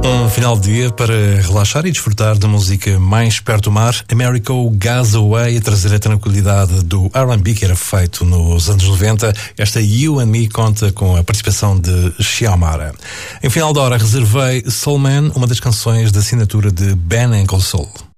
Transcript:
Um final de dia para relaxar e desfrutar da música mais perto do mar. Americo Gas Away, a trazer a tranquilidade do R&B que era feito nos anos 90. Esta You and Me conta com a participação de Xiomara. Em final de hora reservei Soul Man, uma das canções da assinatura de Ben Ankle Soul.